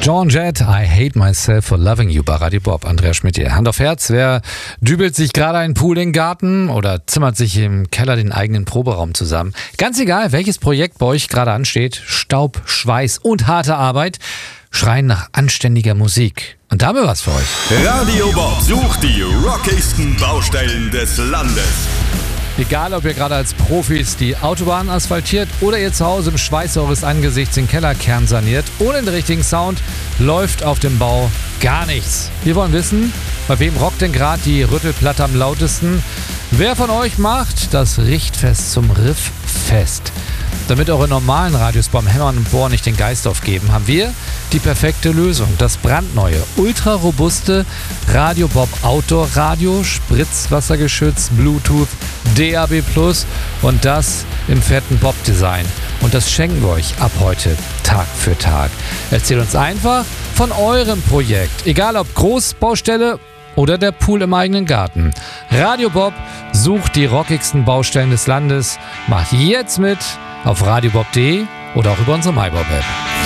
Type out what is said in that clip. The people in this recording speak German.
Joan Jett, I Hate Myself for Loving You bei Radio Bob. Andreas Schmidt hier. Hand auf Herz, wer dübelt sich gerade einen Pool in den Garten oder zimmert sich im Keller den eigenen Proberaum zusammen? Ganz egal, welches Projekt bei euch gerade ansteht, Staub, Schweiß und harte Arbeit schreien nach anständiger Musik. Und da haben wir was für euch. Radio Bob sucht die rockigsten Baustellen des Landes. Egal, ob ihr gerade als Profis die Autobahn asphaltiert oder ihr zu Hause im Schweiß eures Angesichts den Kellerkern saniert, ohne den richtigen Sound läuft auf dem Bau gar nichts. Wir wollen wissen, bei wem rockt denn gerade die Rüttelplatte am lautesten? Wer von euch macht das Richtfest zum Rifffest? Damit eure normalen Radios beim Hämmern und Bohren nicht den Geist aufgeben, haben wir die perfekte Lösung. Das brandneue, ultra-robuste Radio Bob Outdoor Radio, spritzwassergeschützt, Bluetooth, DAB+ und das im fetten Bob-Design. Und das schenken wir euch ab heute Tag für Tag. Erzählt uns einfach von eurem Projekt, egal ob Großbaustelle oder der Pool im eigenen Garten. Radio Bob sucht die rockigsten Baustellen des Landes. Macht jetzt mit auf radiobob.de oder auch über unsere MyBob-App.